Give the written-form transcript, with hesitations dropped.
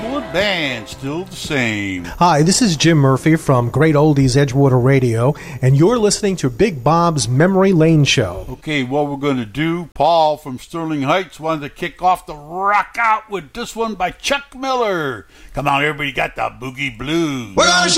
Edgewood band, still the same. Hi, this is Jim Murphy from Great Oldies Edgewater Radio, and you're listening to Big Bob's Memory Lane Show. Okay, what we're going to do, Paul from Sterling Heights wanted to kick off the rock out with this one by Chuck Miller. Come on, everybody, got the boogie blues.